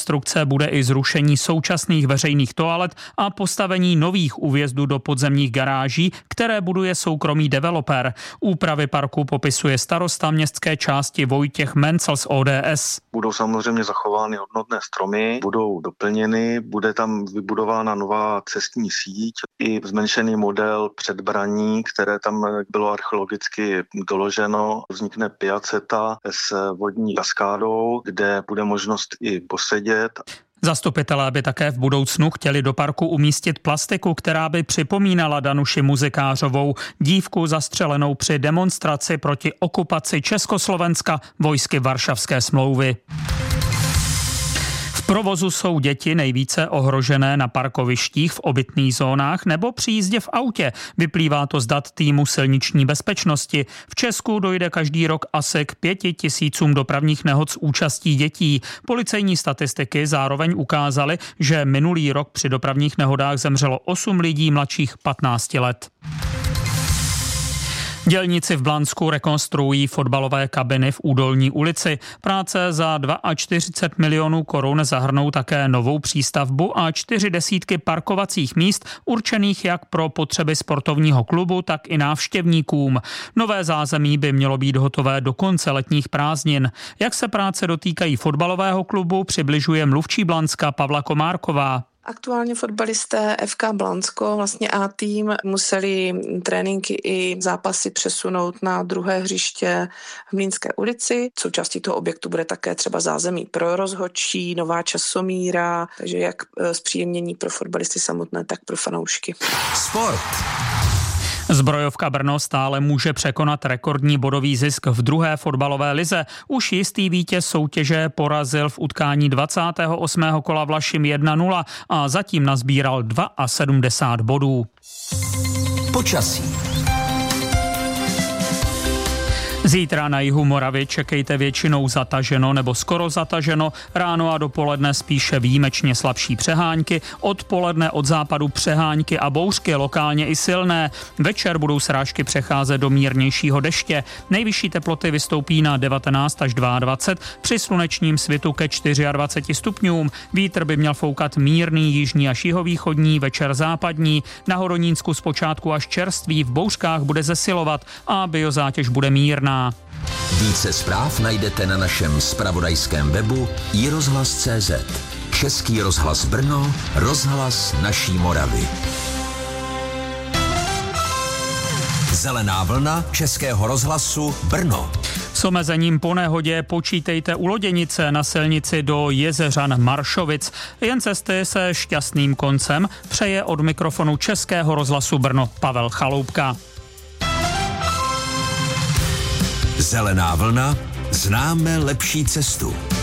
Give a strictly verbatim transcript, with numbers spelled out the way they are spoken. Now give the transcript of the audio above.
rekonstrukce bude i zrušení současných veřejných toalet a postavení nových úvjezdů do podzemních garáží, které buduje soukromý developer. Úpravy parku popisuje starosta městské části Vojtěch Mencel z O D S. Budou samozřejmě zachovány hodnotné stromy, budou doplněny, bude tam vybudována nová cestní síť i zmenšený model předbraní, které tam bylo archeologicky doloženo. Vznikne piaceta s vodní kaskádou, kde bude možnost i posedět. Zastupitelé by také v budoucnu chtěli do parku umístit plastiku, která by připomínala Danuši Muzikářovou, dívku zastřelenou při demonstraci proti okupaci Československa vojsky Varšavské smlouvy. V provozu jsou děti nejvíce ohrožené na parkovištích v obytných zónách nebo při jízdě v autě. Vyplývá to z dat týmu silniční bezpečnosti. V Česku dojde každý rok asi k pěti tisícům dopravních nehod s účastí dětí. Policejní statistiky zároveň ukázaly, že minulý rok při dopravních nehodách zemřelo osm lidí mladších patnácti let. Dělníci v Blansku rekonstruují fotbalové kabiny v Údolní ulici. Práce za čtyřicet dva milionů korun zahrnou také novou přístavbu a čtyři desítky parkovacích míst určených jak pro potřeby sportovního klubu, tak i návštěvníkům. Nové zázemí by mělo být hotové do konce letních prázdnin. Jak se práce dotýkají fotbalového klubu, přibližuje mluvčí Blanska Pavla Komárková. Aktuálně fotbalisté F K Blansko, vlastně A tým, museli tréninky i zápasy přesunout na druhé hřiště v Mlýnské ulici. Součástí toho objektu bude také třeba zázemí pro rozhodčí, nová časomíra, takže jak zpříjemnění pro fotbalisty samotné, tak pro fanoušky. Sport. Zbrojovka Brno stále může překonat rekordní bodový zisk v druhé fotbalové lize. Už jistý vítěz soutěže porazil v utkání dvacátého osmého kola Vlašim jedna nula a zatím nazbíral sedmdesát dva bodů. Počasí. Zítra na jihu Moravy čekejte většinou zataženo nebo skoro zataženo, ráno a dopoledne spíše výjimečně slabší přehánky, odpoledne od západu přehánky a bouřky, lokálně i silné. Večer budou srážky přecházet do mírnějšího deště. Nejvyšší teploty vystoupí na devatenáct až dvacet dva, při slunečním svitu ke dvaceti čtyřem stupňům. Vítr by měl foukat mírný jižní až jihovýchodní, večer západní. Na Hodonínsku zpočátku až čerstvý, v bouřkách bude zesilovat a biozátěž bude mírná. Více zpráv najdete na našem zpravodajském webu i rozhlas tečka cé zet. Český rozhlas Brno, rozhlas naší Moravy. Zelená vlna Českého rozhlasu Brno. S omezením po nehodě počítejte u Loděnice na silnici do Jezeřan Maršovic. Jen cesty se šťastným koncem přeje od mikrofonu Českého rozhlasu Brno Pavel Chaloupka. Zelená vlna, známe lepší cestu.